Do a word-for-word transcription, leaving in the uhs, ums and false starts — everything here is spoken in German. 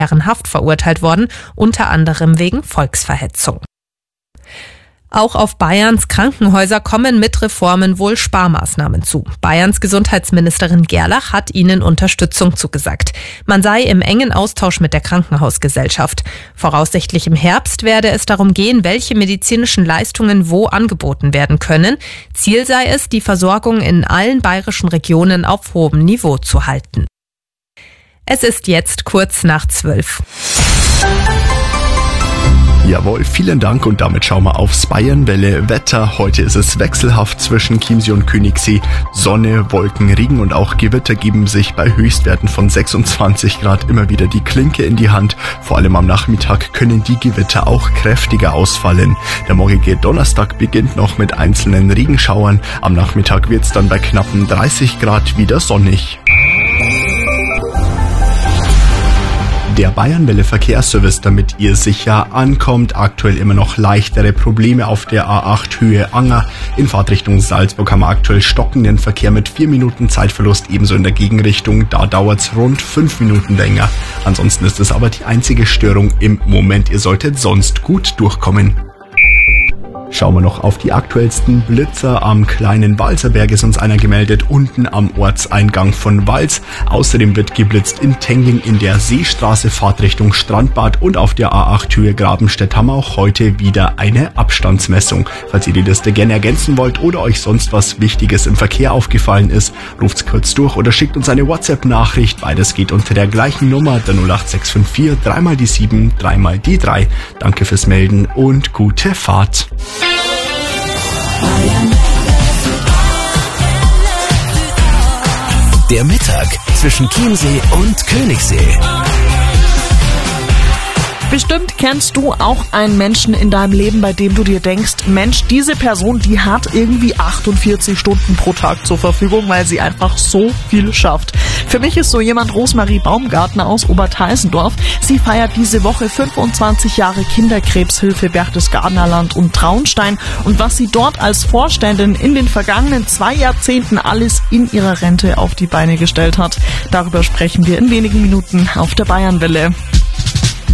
Haft verurteilt worden, unter anderem wegen Volksverhetzung. Auch auf Bayerns Krankenhäuser kommen mit Reformen wohl Sparmaßnahmen zu. Bayerns Gesundheitsministerin Gerlach hat ihnen Unterstützung zugesagt. Man sei im engen Austausch mit der Krankenhausgesellschaft. Voraussichtlich im Herbst werde es darum gehen, welche medizinischen Leistungen wo angeboten werden können. Ziel sei es, die Versorgung in allen bayerischen Regionen auf hohem Niveau zu halten. Es ist jetzt kurz nach zwölf. Jawohl, vielen Dank und damit schauen wir aufs Bayernwelle Wetter. Heute ist es wechselhaft zwischen Chiemsee und Königssee. Sonne, Wolken, Regen und auch Gewitter geben sich bei Höchstwerten von sechsundzwanzig Grad immer wieder die Klinke in die Hand. Vor allem am Nachmittag können die Gewitter auch kräftiger ausfallen. Der morgige Donnerstag beginnt noch mit einzelnen Regenschauern. Am Nachmittag wird es dann bei knappen dreißig Grad wieder sonnig. Der Bayernwelle Verkehrsservice, damit ihr sicher ankommt. Aktuell immer noch leichtere Probleme auf der A acht Höhe Anger. In Fahrtrichtung Salzburg haben wir aktuell stockenden Verkehr mit vier Minuten Zeitverlust, ebenso in der Gegenrichtung. Da dauert's rund fünf Minuten länger. Ansonsten ist es aber die einzige Störung im Moment. Ihr solltet sonst gut durchkommen. Schauen wir noch auf die aktuellsten Blitzer. Am kleinen Walserberg ist uns einer gemeldet, unten am Ortseingang von Wals. Außerdem wird geblitzt in Tengling in der Seestraße, Fahrtrichtung Strandbad, und auf der A acht Höhe Grabenstedt haben wir auch heute wieder eine Abstandsmessung. Falls ihr die Liste gerne ergänzen wollt oder euch sonst was Wichtiges im Verkehr aufgefallen ist, ruft's kurz durch oder schickt uns eine WhatsApp-Nachricht. Beides geht unter der gleichen Nummer, der null acht sechs fünf vier, drei mal die sieben, drei mal die drei. Danke fürs Melden und gute Fahrt. Der Mittag zwischen Chiemsee und Königssee. Bestimmt kennst du auch einen Menschen in deinem Leben, bei dem du dir denkst, Mensch, diese Person, die hat irgendwie achtundvierzig Stunden pro Tag zur Verfügung, weil sie einfach so viel schafft. Für mich ist so jemand Rosmarie Baumgartner aus Oberteisendorf. Sie feiert diese Woche fünfundzwanzig Jahre Kinderkrebshilfe Berchtesgadener Land und Traunstein, und was sie dort als Vorständin in den vergangenen zwei Jahrzehnten alles in ihrer Rente auf die Beine gestellt hat. Darüber sprechen wir in wenigen Minuten auf der Bayernwelle.